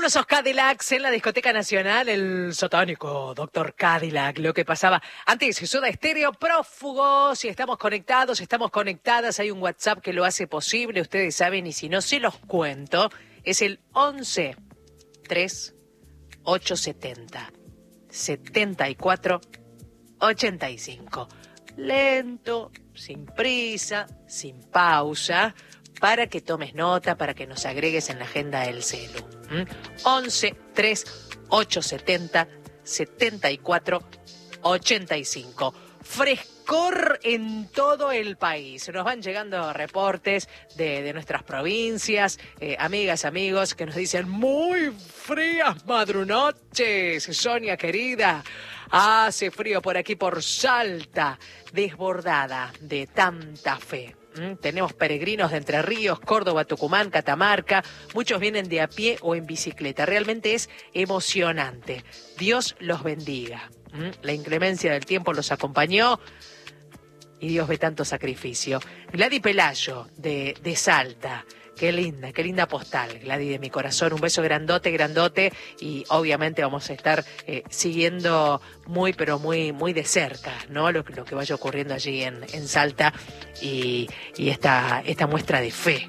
Fabulosos Cadillacs en la discoteca nacional, el satánico Dr. Cadillac, lo que pasaba antes, Soda Estéreo, Prófugos, y estamos conectados, estamos conectadas, hay un WhatsApp que lo hace posible, ustedes saben, y si no se los cuento, es el 11 3 870 74 85. Lento, sin prisa, sin pausa, para que tomes nota, para que nos agregues en la agenda del celu. 11 3 870 74 85. Frescor en todo el país. Nos van llegando reportes de nuestras provincias, amigas, amigos, que nos dicen muy frías madrunoches, Sonia querida. Hace frío por aquí, por Salta, desbordada de tanta fe. Tenemos peregrinos de Entre Ríos, Córdoba, Tucumán, Catamarca. Muchos vienen de a pie o en bicicleta. Realmente es emocionante. Dios los bendiga. La inclemencia del tiempo los acompañó y Dios ve tanto sacrificio. Gladys Pelayo de Salta. Qué linda postal, Gladys, de mi corazón. Un beso grandote, grandote. Y obviamente vamos a estar siguiendo muy, pero muy, muy de cerca, ¿no? Lo que vaya ocurriendo allí en Salta y esta muestra de fe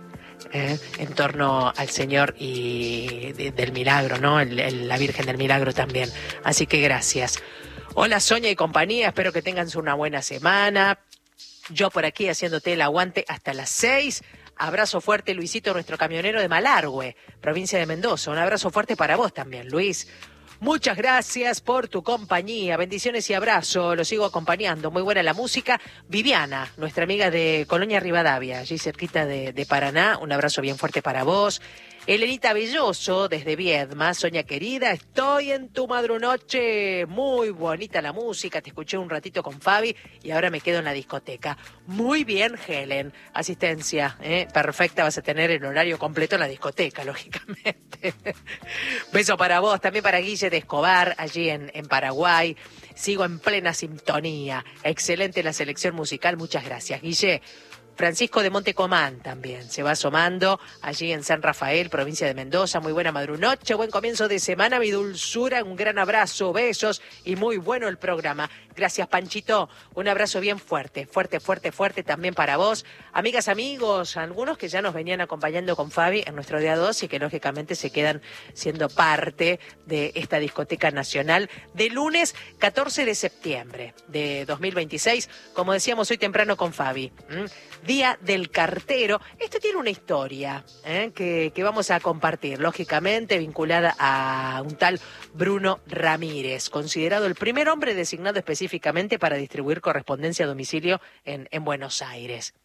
en torno al Señor y del milagro, ¿no? La Virgen del Milagro también. Así que gracias. Hola, Sonia y compañía. Espero que tengan una buena semana. Yo por aquí haciéndote el aguante hasta las 6. Abrazo fuerte, Luisito, nuestro camionero de Malargüe, provincia de Mendoza. Un abrazo fuerte para vos también, Luis. Muchas gracias por tu compañía. Bendiciones y abrazo. Lo sigo acompañando. Muy buena la música. Viviana, nuestra amiga de Colonia Rivadavia, allí cerquita de Paraná. Un abrazo bien fuerte para vos. Elenita Belloso, desde Viedma. Sonia querida, estoy en tu madrunoche. Muy bonita la música. Te escuché un ratito con Fabi y ahora me quedo en la discoteca. Muy bien, Helen. Asistencia, perfecta. Vas a tener el horario completo en la discoteca, lógicamente. Beso para vos, también para Guille de Escobar, allí en Paraguay. Sigo en plena sintonía. Excelente la selección musical. Muchas gracias, Guille. Francisco de Montecomán también se va asomando allí en San Rafael, provincia de Mendoza. Muy buena madrunoche, buen comienzo de semana, mi dulzura, un gran abrazo, besos y muy bueno el programa. Gracias, Panchito, un abrazo bien fuerte, fuerte también para vos. Amigas, amigos, algunos que ya nos venían acompañando con Fabi en nuestro día 2 y que lógicamente se quedan siendo parte de esta discoteca nacional de lunes 14 de septiembre de 2026, como decíamos hoy temprano con Fabi. Día del Cartero. Esto tiene una historia que vamos a compartir, lógicamente vinculada a un tal Bruno Ramírez, considerado el primer hombre designado específicamente para distribuir correspondencia a domicilio en Buenos Aires.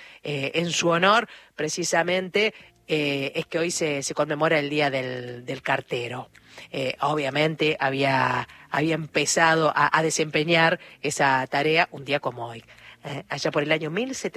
En su honor, precisamente, es que hoy se conmemora el Día del Cartero. Obviamente había empezado a desempeñar esa tarea un día como hoy. Allá por el año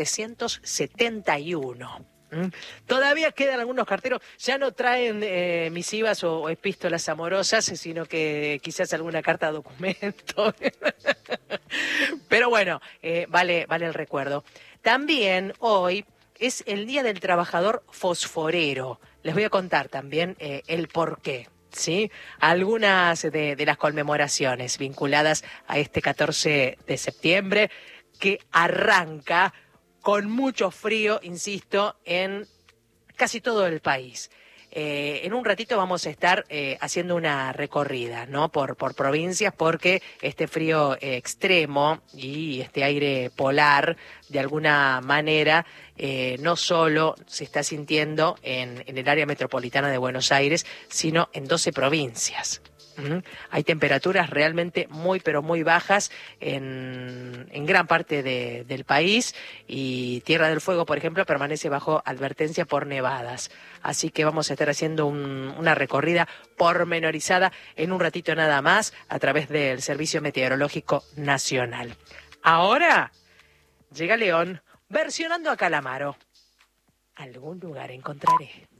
1771. Todavía quedan algunos carteros, ya no traen misivas o epístolas amorosas, sino que quizás alguna carta de documento. Pero bueno, vale el recuerdo. También hoy es el Día del Trabajador Fosforero. Les voy a contar también el porqué. ¿Sí? Algunas de las conmemoraciones vinculadas a este 14 de septiembre, que arranca con mucho frío, insisto, en casi todo el país. En un ratito vamos a estar haciendo una recorrida, ¿no? Por provincias, porque este frío extremo y este aire polar, de alguna manera, no solo se está sintiendo en el área metropolitana de Buenos Aires, sino en 12 provincias. Hay temperaturas realmente muy, pero muy bajas en gran parte del país, y Tierra del Fuego, por ejemplo, permanece bajo advertencia por nevadas. Así que vamos a estar haciendo una recorrida pormenorizada en un ratito nada más a través del Servicio Meteorológico Nacional. Ahora llega León versionando a Calamaro. Algún lugar encontraré.